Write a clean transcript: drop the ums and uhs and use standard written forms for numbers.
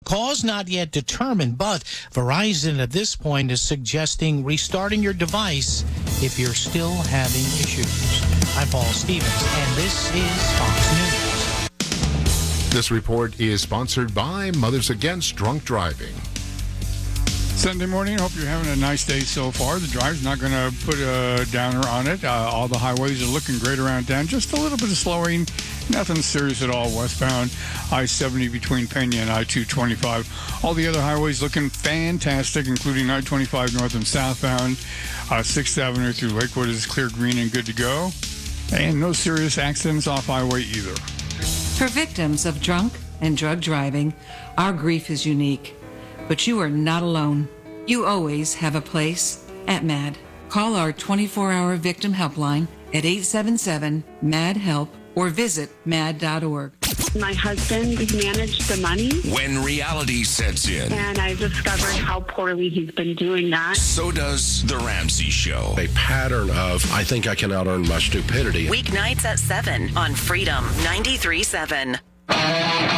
Cause not yet determined, but Verizon at this point is suggesting restarting your device if you're still having issues. I'm Paul Stevens, and this is Fox News. This report is sponsored by Mothers Against Drunk Driving. Sunday morning, hope you're having a nice day so far. The drive's not going to put a downer on it. All the highways are looking great around town. Just a little bit of slowing. Nothing serious at all westbound. I-70 between Pena and I-225. All the other highways looking fantastic, including I-25 north and southbound. 6th Avenue through Lakewood is clear, green, and good to go. And no serious accidents off highway either. For victims of drunk and drug driving, our grief is unique. But you are not alone. You always have a place at MAD. Call our 24-hour victim helpline at 877-MAD-HELP or visit mad.org. My husband managed the money. When reality sets in. And I discovered how poorly he's been doing that. So does The Ramsey Show. A pattern of, I think I can out-earn my stupidity. Weeknights at 7 on Freedom 93.7.